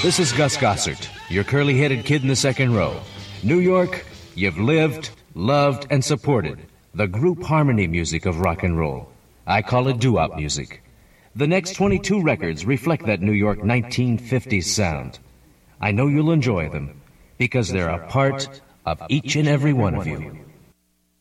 This is Gus Gossert, your curly-headed kid in the second row. New York, you've lived, loved, and supported the group harmony music of rock and roll. I call it doo-wop music. The next 22 records reflect that New York 1950s sound. I know you'll enjoy them because they're a part of each and every one of you.